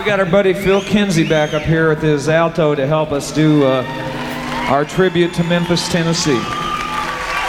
got our buddy Phil Kinsey back up here with his alto to help us do our tribute to Memphis, Tennessee.